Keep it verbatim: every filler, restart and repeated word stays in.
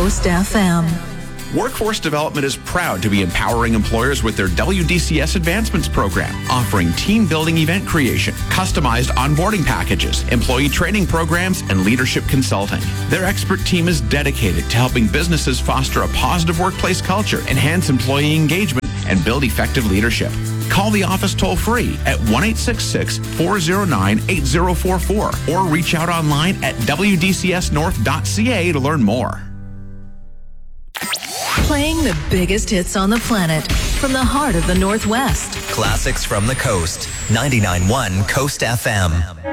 Coast F M. Workforce Development is proud to be empowering employers with their W D C S Advancements Program, offering team-building event creation, customized onboarding packages, employee training programs, and leadership consulting. Their expert team is dedicated to helping businesses foster a positive workplace culture, enhance employee engagement, and build effective leadership. Call the office toll-free at one eight six six, four zero nine, eight zero four four or reach out online at w d c s north dot c a to learn more. Playing the biggest hits on the planet from the heart of the Northwest. Classics from the coast. ninety-nine point one Coast F M.